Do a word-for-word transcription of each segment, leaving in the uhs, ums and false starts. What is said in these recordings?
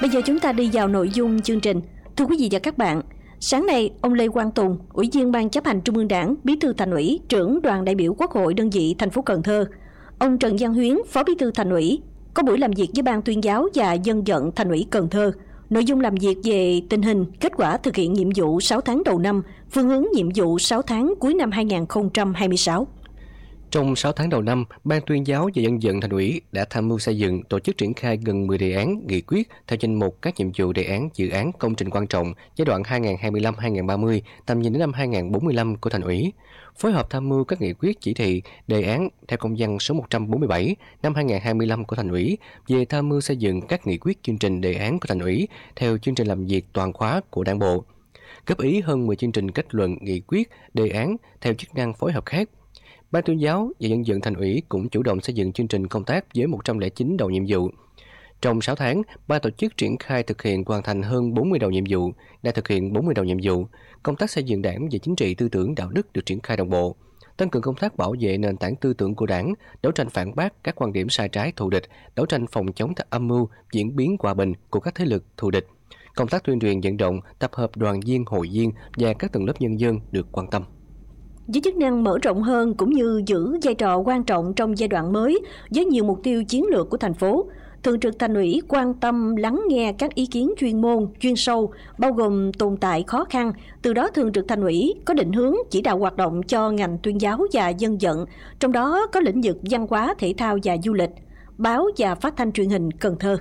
Bây giờ chúng ta đi vào nội dung chương trình. Thưa quý vị và các bạn, sáng nay, ông Lê Quang Tùng, Ủy viên Ban Chấp hành Trung ương Đảng, Bí thư Thành ủy, trưởng đoàn đại biểu Quốc hội đơn vị thành phố Cần Thơ, ông Trần Văn Huyến, Phó Bí thư Thành ủy, có buổi làm việc với Ban Tuyên giáo và Dân vận Thành ủy Cần Thơ. Nội dung làm việc về tình hình, kết quả thực hiện nhiệm vụ sáu tháng đầu năm, phương hướng nhiệm vụ sáu tháng cuối năm hai nghìn không trăm hai mươi sáu. Trong sáu tháng đầu năm, Ban Tuyên giáo và Dân vận Thành ủy đã tham mưu xây dựng, tổ chức triển khai gần mười đề án, nghị quyết theo danh mục các nhiệm vụ đề án, dự án, công trình quan trọng giai đoạn hai nghìn không trăm hai mươi lăm đến hai nghìn không trăm ba mươi, tầm nhìn đến năm hai nghìn không trăm bốn mươi lăm của Thành ủy. Phối hợp tham mưu các nghị quyết, chỉ thị, đề án theo công văn số một trăm bốn mươi bảy năm hai nghìn không trăm hai mươi lăm của Thành ủy về tham mưu xây dựng các nghị quyết, chương trình, đề án của Thành ủy theo chương trình làm việc toàn khóa của Đảng bộ. Góp ý hơn mười chương trình kết luận, nghị quyết, đề án theo chức năng phối hợp khác. Ban Tuyên giáo và Dân vận Thành ủy cũng chủ động xây dựng chương trình công tác với một trăm lẻ chín đầu nhiệm vụ. Trong sáu tháng, ban tổ chức triển khai thực hiện hoàn thành hơn bốn mươi đầu nhiệm vụ, đã thực hiện bốn mươi đầu nhiệm vụ. Công tác xây dựng Đảng về chính trị, tư tưởng, đạo đức được triển khai đồng bộ. Tăng cường công tác bảo vệ nền tảng tư tưởng của Đảng, đấu tranh phản bác các quan điểm sai trái thù địch, đấu tranh phòng chống các âm mưu, diễn biến hòa bình của các thế lực thù địch. Công tác tuyên truyền vận động, tập hợp đoàn viên, hội viên và các tầng lớp nhân dân được quan tâm. Với chức năng mở rộng hơn cũng như giữ vai trò quan trọng trong giai đoạn mới với nhiều mục tiêu chiến lược của thành phố, Thường trực Thành ủy quan tâm lắng nghe các ý kiến chuyên môn, chuyên sâu, bao gồm tồn tại khó khăn. Từ đó Thường trực Thành ủy có định hướng chỉ đạo hoạt động cho ngành tuyên giáo và dân vận, trong đó có lĩnh vực văn hóa, thể thao và du lịch, báo và phát thanh truyền hình Cần Thơ.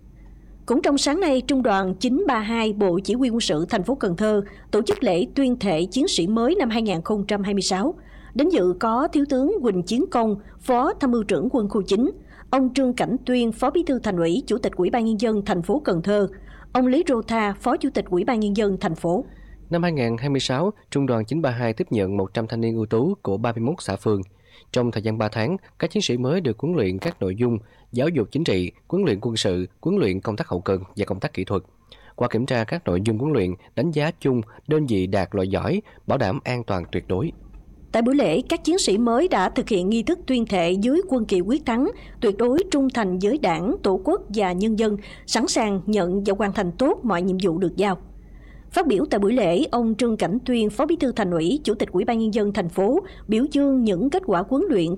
Cũng trong sáng nay, Trung đoàn chín ba hai Bộ Chỉ huy Quân sự thành phố Cần Thơ tổ chức lễ tuyên thệ chiến sĩ mới năm hai nghìn không trăm hai mươi sáu. Đến dự có Thiếu tướng Huỳnh Chiến Công, Phó Tham mưu trưởng Quân khu chín, ông Trương Cảnh Tuyên, Phó Bí thư Thành ủy, Chủ tịch Ủy ban Nhân dân thành phố Cần Thơ, ông Lý Rô Tha, Phó Chủ tịch Ủy ban Nhân dân thành phố. Năm hai nghìn không trăm hai mươi sáu, Trung đoàn chín ba hai tiếp nhận một trăm thanh niên ưu tú của ba mươi mốt xã phường. Trong thời gian ba tháng, các chiến sĩ mới được huấn luyện các nội dung giáo dục chính trị, huấn luyện quân sự, huấn luyện công tác hậu cần và công tác kỹ thuật. Qua kiểm tra các nội dung huấn luyện, đánh giá chung đơn vị đạt loại giỏi, bảo đảm an toàn tuyệt đối. Tại buổi lễ, các chiến sĩ mới đã thực hiện nghi thức tuyên thệ dưới quân kỳ quyết thắng, tuyệt đối trung thành với Đảng, Tổ quốc và nhân dân, sẵn sàng nhận và hoàn thành tốt mọi nhiệm vụ được giao. Phát biểu tại buổi lễ, ông Trương Cảnh Tuyên, Phó Bí thư Thành ủy, Chủ tịch Ủy ban Nhân dân thành phố biểu dương những kết quả huấn luyện